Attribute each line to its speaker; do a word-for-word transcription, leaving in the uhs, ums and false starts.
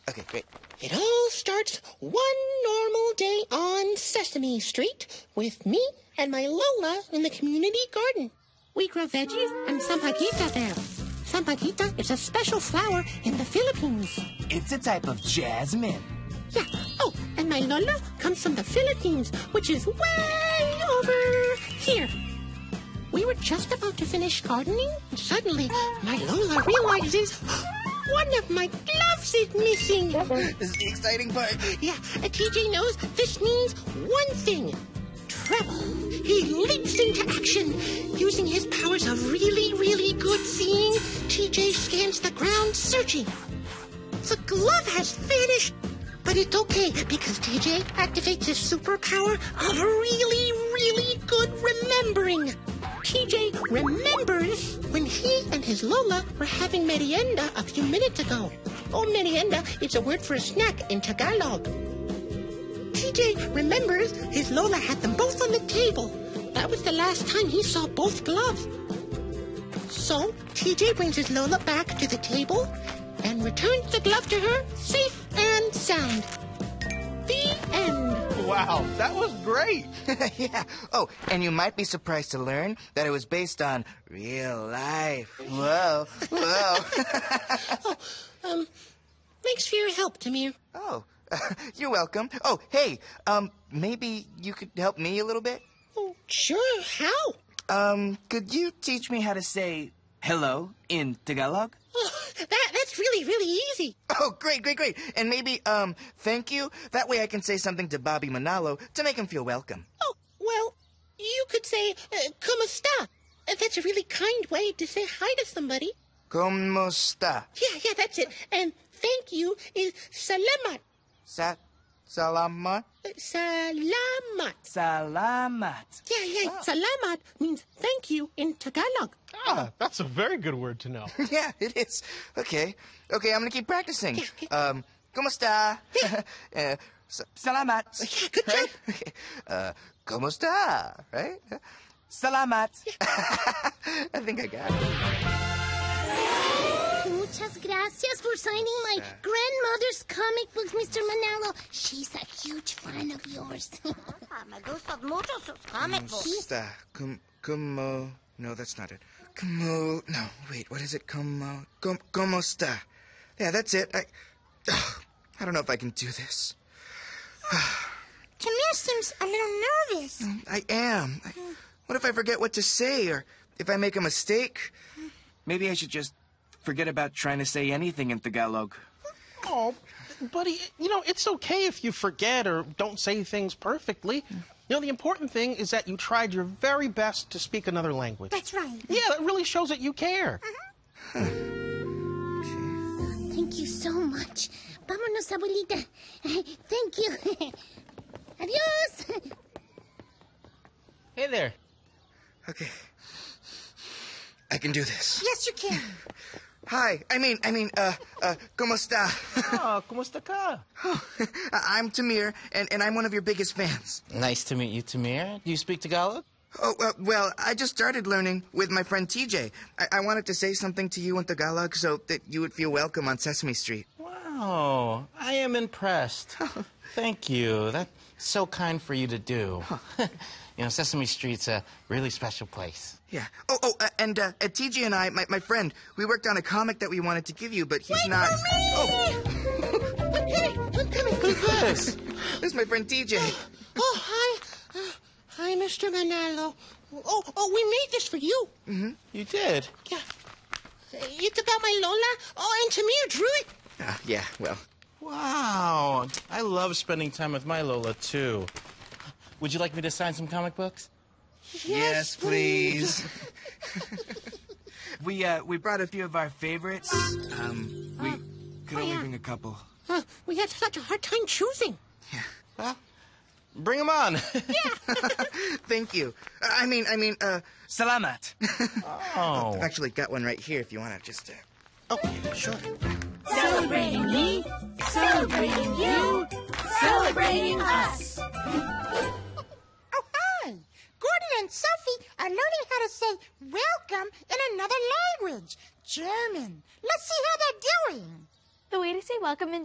Speaker 1: Okay, great.
Speaker 2: It all starts one normal day on Sesame Street with me and my Lola in the community garden. We grow veggies and sampaguita there. Sampaguita is a special flower in the Philippines.
Speaker 1: It's a type of jasmine.
Speaker 2: Yeah. Oh, and my Lola comes from the Philippines, which is way over here. We were just about to finish gardening, and suddenly my Lola realizes one of my gloves is missing.
Speaker 1: This is the exciting part.
Speaker 2: Yeah, and T J knows this means one thing. Trouble. He leaps into action. Using his powers of really, really good seeing, T J scans the ground searching. The glove has vanished, but it's okay because T J activates his superpower of really, really good remembering. T J remembers when he and his Lola were having merienda a few minutes ago. Oh, merienda is a word for a snack in Tagalog. T J remembers his Lola had them both on the table. That was the last time he saw both gloves. So T J brings his Lola back to the table and returns the glove to her safe and sound. The end.
Speaker 3: Wow, that was great.
Speaker 1: Yeah. Oh, and you might be surprised to learn that it was based on real life. Whoa, whoa.
Speaker 2: oh, um, thanks for your help, Tamir.
Speaker 1: Oh, you're welcome. Oh, hey, um, maybe you could help me a little bit?
Speaker 2: Oh, sure. How?
Speaker 1: Um, could you teach me how to say hello in Tagalog?
Speaker 2: Oh, that, that's really, really easy.
Speaker 1: Oh, great, great, great. And maybe, um, thank you. That way I can say something to Bobby Manalo to make him feel welcome.
Speaker 2: Oh, well, you could say, uh, "Kumusta?" That's a really kind way to say hi to somebody.
Speaker 1: Kumusta?
Speaker 2: Yeah, yeah, that's it. And thank you is salamat.
Speaker 1: Sa... Salamat?
Speaker 2: Uh, salamat.
Speaker 1: Salamat.
Speaker 2: Yeah, yeah,
Speaker 1: Oh.
Speaker 2: salamat means thank you in Tagalog.
Speaker 3: Ah, that's a very good word to know.
Speaker 1: Yeah, it is. Okay. Okay, I'm gonna keep practicing.
Speaker 2: Yeah, okay.
Speaker 1: Um, kumusta? uh, sa- salamat.
Speaker 2: Yeah, good
Speaker 1: Right?
Speaker 2: job.
Speaker 1: Okay. Uh, kumusta? Right? Salamat. I think I got it.
Speaker 4: Muchas gracias for signing my grandmother's comic books, Mister Manalo. She's a huge fan of yours.
Speaker 5: Me gustan mucho sus comic books.
Speaker 1: Kumusta? Kum... Kumo... No, that's not it. Kumo... No, wait, what is it? Kumo... Kum... Kumusta? Yeah, that's it. I... Ugh, I don't know if I can do this.
Speaker 5: Tamir seems a little nervous.
Speaker 1: I am. I, what if I forget what to say, or if I make a mistake? Maybe I should just forget about trying to say anything in Tagalog.
Speaker 3: Oh, buddy, you know, it's okay if you forget or don't say things perfectly. You know, the important thing is that you tried your very best to speak another language.
Speaker 5: That's right.
Speaker 3: Yeah, that really shows that you care.
Speaker 4: Thank you so much. Vámonos, abuelita. Thank you. Adios.
Speaker 3: Hey there.
Speaker 1: Okay. I can do this.
Speaker 5: Yes, you can.
Speaker 1: Hi. I mean, I mean, uh, uh, kumusta?
Speaker 3: Ah, kumusta ka?
Speaker 1: I'm Tamir, and, and I'm one of your biggest fans.
Speaker 6: Nice to meet you, Tamir. Do you speak Tagalog?
Speaker 1: Oh, uh, well, I just started learning with my friend T J. I, I wanted to say something to you in Tagalog so that you would feel welcome on Sesame Street.
Speaker 6: Wow, I am impressed. Thank you. That's so kind for you to do. You know, Sesame Street's a really special place.
Speaker 1: Yeah. Oh, oh, uh, and uh, uh, T J and I, my, my friend, we worked on a comic that we wanted to give you, but he's
Speaker 5: Wait
Speaker 1: not.
Speaker 5: for me!
Speaker 1: Oh,
Speaker 2: I'm coming, I'm coming.
Speaker 6: Who's this?
Speaker 1: this is my friend T J.
Speaker 2: Oh, hi. Uh, hi, Mister Manalo. Oh, oh, we made this for you.
Speaker 6: You did?
Speaker 2: Yeah. It's about my Lola. Oh, and Tamir drew it.
Speaker 1: Uh, yeah, well.
Speaker 6: Wow. I love spending time with my Lola, too. Would you like me to sign some comic books?
Speaker 1: Yes, please. we uh we brought a few of our favorites. Um, we could
Speaker 2: oh,
Speaker 1: only
Speaker 2: yeah.
Speaker 1: bring a couple.
Speaker 2: Uh, we had such a hard time choosing.
Speaker 6: Well, bring them on.
Speaker 1: Thank you. Uh, I mean, I mean, uh, salamat.
Speaker 6: Oh.
Speaker 1: I've actually got one right here if you want to just. Uh...
Speaker 2: Oh, sure.
Speaker 7: Celebrating me, celebrating you, celebrating us.
Speaker 5: Oh, hi. Gordon and Sophie are learning how to say welcome in another language, German. Let's see how they're doing.
Speaker 8: The way to say welcome in